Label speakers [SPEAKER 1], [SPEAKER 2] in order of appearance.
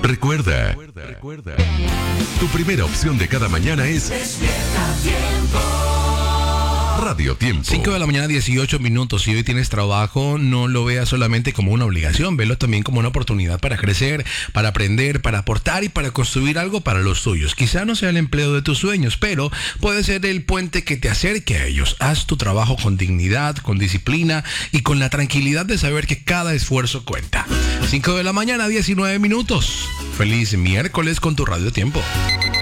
[SPEAKER 1] Recuerda, tu primera opción de cada mañana es
[SPEAKER 2] Despierta Tiempo.
[SPEAKER 1] Radio Tiempo.
[SPEAKER 3] 5 de la mañana, 18 minutos. Si hoy tienes trabajo, no lo veas solamente como una obligación, velo también como una oportunidad para crecer, para aprender, para aportar y para construir algo para los tuyos. Quizá no sea el empleo de tus sueños, pero puede ser el puente que te acerque a ellos. Haz tu trabajo con dignidad, con disciplina y con la tranquilidad de saber que cada esfuerzo cuenta. 5 de la mañana, 19 minutos. Feliz miércoles con tu Radio Tiempo.